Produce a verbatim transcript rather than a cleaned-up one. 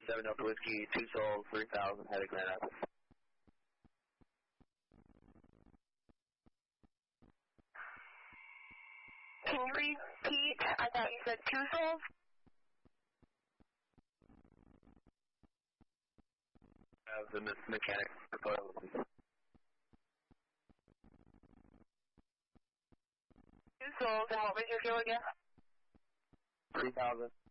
seven Delta Whiskey, two Souls, three thousand, headed Grand Rapids. Can you repeat? I thought you said two Souls? Have the me mechanic proposed. Two Souls, and what was your fuel again? three thousand.